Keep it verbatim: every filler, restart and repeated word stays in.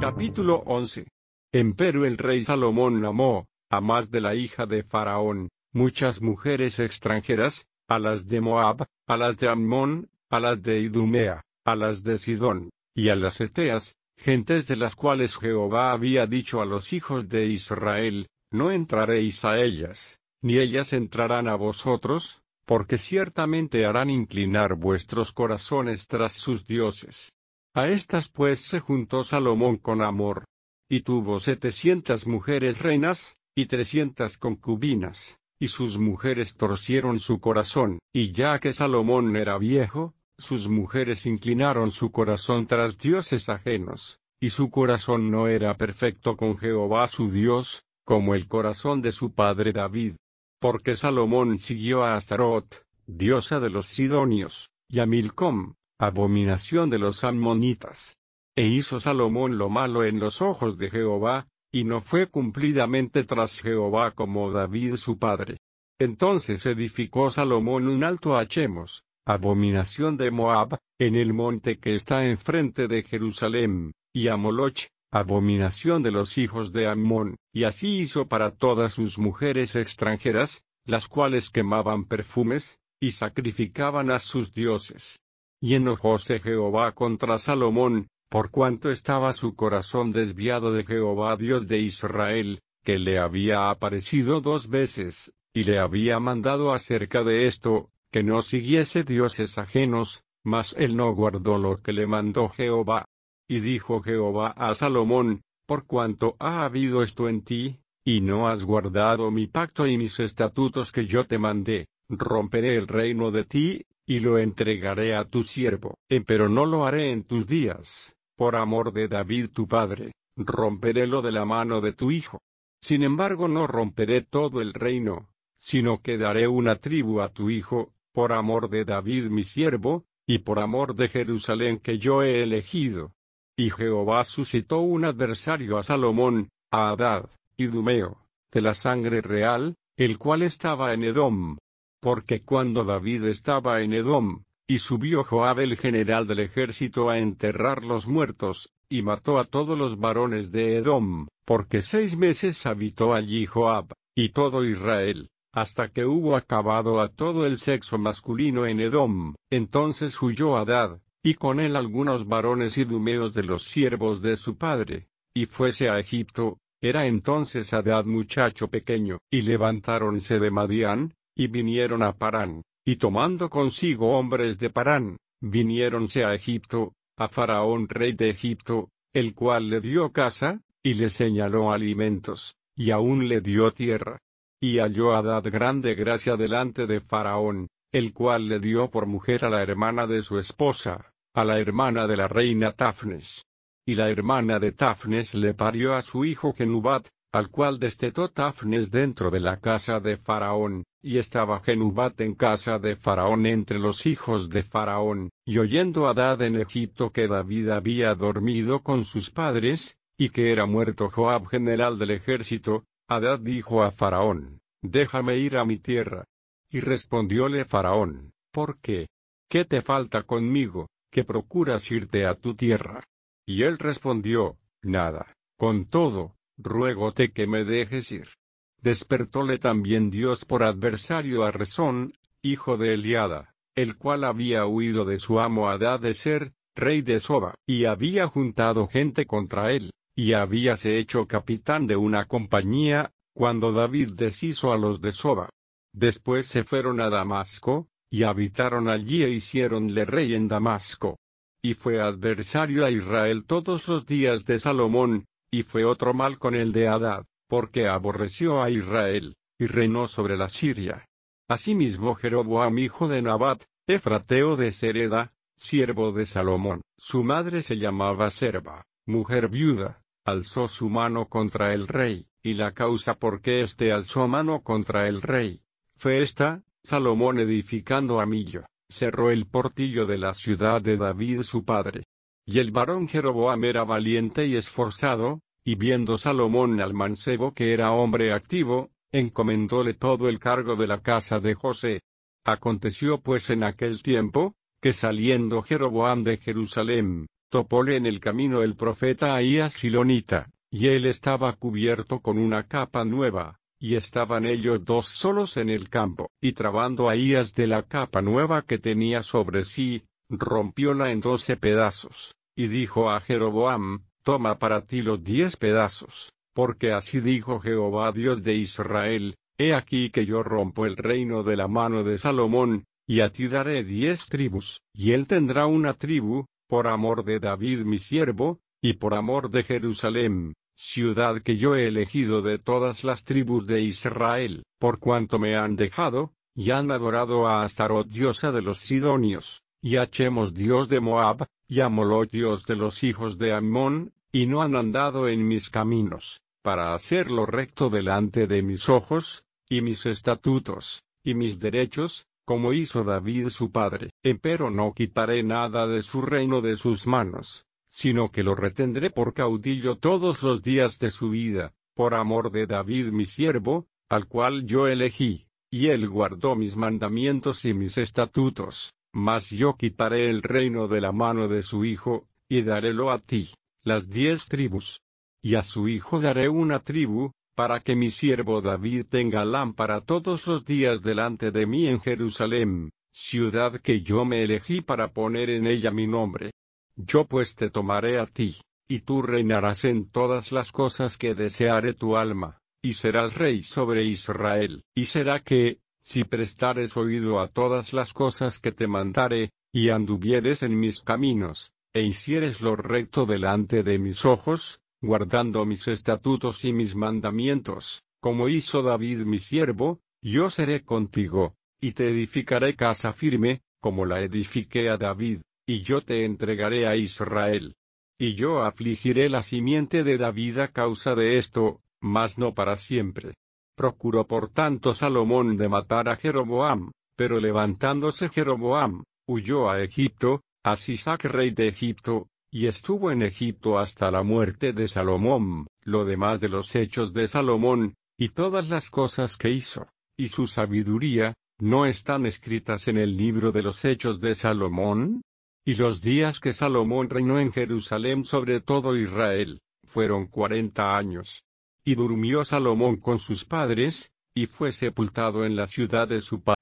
Capítulo once. Empero el rey Salomón amó, a más de la hija de Faraón, muchas mujeres extranjeras, a las de Moab, a las de Ammón, a las de Idumea, a las de Sidón, y a las heteas, gentes de las cuales Jehová había dicho a los hijos de Israel, no entraréis a ellas, ni ellas entrarán a vosotros, porque ciertamente harán inclinar vuestros corazones tras sus dioses. A estas pues se juntó Salomón con amor, y tuvo setecientas mujeres reinas, y trescientas concubinas, y sus mujeres torcieron su corazón, y ya que Salomón era viejo, sus mujeres inclinaron su corazón tras dioses ajenos, y su corazón no era perfecto con Jehová su Dios, como el corazón de su padre David. Porque Salomón siguió a Astarot, diosa de los sidonios, y a Milcom, abominación de los ammonitas. E hizo Salomón lo malo en los ojos de Jehová, y no fue cumplidamente tras Jehová como David su padre. Entonces edificó Salomón un alto a Chemos, abominación de Moab, en el monte que está enfrente de Jerusalem, y a Moloch, abominación de los hijos de Ammón, y así hizo para todas sus mujeres extranjeras, las cuales quemaban perfumes, y sacrificaban a sus dioses. Y enojóse Jehová contra Salomón, por cuanto estaba su corazón desviado de Jehová Dios de Israel, que le había aparecido dos veces, y le había mandado acerca de esto, que no siguiese dioses ajenos, mas él no guardó lo que le mandó Jehová. Y dijo Jehová a Salomón, por cuanto ha habido esto en ti, y no has guardado mi pacto y mis estatutos que yo te mandé, romperé el reino de ti, y lo entregaré a tu siervo. Empero no lo haré en tus días, por amor de David tu padre, romperélo de la mano de tu hijo. Sin embargo no romperé todo el reino, sino que daré una tribu a tu hijo, por amor de David mi siervo, y por amor de Jerusalén que yo he elegido. Y Jehová suscitó un adversario a Salomón, a Hadad, idumeo, de la sangre real, el cual estaba en Edom. Porque cuando David estaba en Edom, y subió Joab el general del ejército a enterrar los muertos, y mató a todos los varones de Edom, porque seis meses habitó allí Joab, y todo Israel, hasta que hubo acabado a todo el sexo masculino en Edom. Entonces huyó Hadad, y con él algunos varones idumeos de los siervos de su padre, y fuese a Egipto. Era entonces Hadad muchacho pequeño, y levantáronse de Madián, y vinieron a Parán, y tomando consigo hombres de Parán, viniéronse a Egipto, a Faraón rey de Egipto, el cual le dio casa, y le señaló alimentos, y aún le dio tierra. Y halló Hadad grande gracia delante de Faraón, el cual le dio por mujer a la hermana de su esposa, a la hermana de la reina Tafnes. Y la hermana de Tafnes le parió a su hijo Genubat, al cual destetó Tafnes dentro de la casa de Faraón, y estaba Genubat en casa de Faraón entre los hijos de Faraón. Y oyendo Hadad en Egipto que David había dormido con sus padres, y que era muerto Joab general del ejército, Hadad dijo a Faraón, déjame ir a mi tierra. Y respondióle Faraón, ¿por qué? ¿Qué te falta conmigo, que procuras irte a tu tierra? Y él respondió, nada, con todo, ruégote que me dejes ir. Despertóle también Dios por adversario a Rezón, hijo de Eliada, el cual había huido de su amo Hadad de ser, rey de Soba, y había juntado gente contra él, y habíase hecho capitán de una compañía, cuando David deshizo a los de Soba. Después se fueron a Damasco, y habitaron allí e hiciéronle rey en Damasco. Y fue adversario a Israel todos los días de Salomón, y fue otro mal con el de Hadad, porque aborreció a Israel, y reinó sobre la Siria. Asimismo Jeroboam hijo de Nabat, efrateo de Sereda, siervo de Salomón, su madre se llamaba Serba, mujer viuda, alzó su mano contra el rey, y la causa por qué éste alzó mano contra el rey fue esta: Salomón edificando a Millo, cerró el portillo de la ciudad de David su padre. Y el varón Jeroboam era valiente y esforzado, y viendo Salomón al mancebo que era hombre activo, encomendóle todo el cargo de la casa de José. Aconteció pues en aquel tiempo, que saliendo Jeroboam de Jerusalem, topóle en el camino el profeta Ahías Silonita, y él estaba cubierto con una capa nueva, y estaban ellos dos solos en el campo, y trabando Ahías de la capa nueva que tenía sobre sí, rompióla en doce pedazos, y dijo a Jeroboam, toma para ti los diez pedazos, porque así dijo Jehová Dios de Israel, he aquí que yo rompo el reino de la mano de Salomón, y a ti daré diez tribus, y él tendrá una tribu, por amor de David mi siervo, y por amor de Jerusalén, ciudad que yo he elegido de todas las tribus de Israel, por cuanto me han dejado, y han adorado a Astarot diosa de los sidonios, y a Chemos dios de Moab, y a Moloch dios de los hijos de Ammón, y no han andado en mis caminos, para hacer lo recto delante de mis ojos, y mis estatutos, y mis derechos, como hizo David su padre. Empero no quitaré nada de su reino de sus manos, sino que lo retendré por caudillo todos los días de su vida, por amor de David mi siervo, al cual yo elegí, y él guardó mis mandamientos y mis estatutos, mas yo quitaré el reino de la mano de su hijo, y darélo a ti, las diez tribus. Y a su hijo daré una tribu, para que mi siervo David tenga lámpara todos los días delante de mí en Jerusalén, ciudad que yo me elegí para poner en ella mi nombre. Yo pues te tomaré a ti, y tú reinarás en todas las cosas que deseare tu alma, y serás rey sobre Israel. Y será que, si prestares oído a todas las cosas que te mandare, y anduvieres en mis caminos, e hicieres lo recto delante de mis ojos, guardando mis estatutos y mis mandamientos, como hizo David mi siervo, yo seré contigo, y te edificaré casa firme, como la edifiqué a David, y yo te entregaré a Israel. Y yo afligiré la simiente de David a causa de esto, mas no para siempre. Procuró por tanto Salomón de matar a Jeroboam, pero levantándose Jeroboam, huyó a Egipto, a Sisac rey de Egipto, y estuvo en Egipto hasta la muerte de Salomón. Lo demás de los hechos de Salomón, y todas las cosas que hizo, y su sabiduría, ¿no están escritas en el libro de los hechos de Salomón? Y los días que Salomón reinó en Jerusalén sobre todo Israel, fueron cuarenta años. Y durmió Salomón con sus padres, y fue sepultado en la ciudad de su padre.